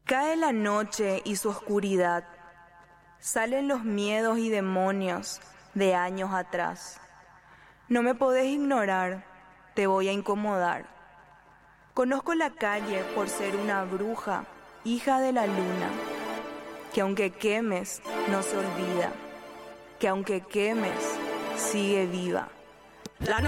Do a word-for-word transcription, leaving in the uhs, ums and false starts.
Cae la noche y su oscuridad. Salen los miedos y demonios de años atrás. No me podés ignorar, te voy a incomodar. Conozco la calle por ser una bruja, hija de la luna, que aunque quemes, no se olvida, que aunque quemes, sigue viva. La